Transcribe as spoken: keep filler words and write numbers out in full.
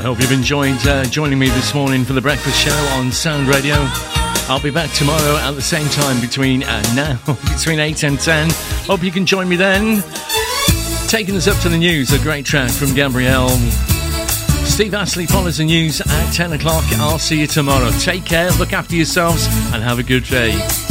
hope you've enjoyed uh, joining me this morning for the breakfast show on Sound Radio. I'll be back tomorrow at the same time between uh, now between eight and ten. Hope you can join me then. Taking us up to the news, a great track from Gabrielle. Steve Astley follows the news at ten o'clock. I'll see you tomorrow. Take care, look after yourselves, and have a good day.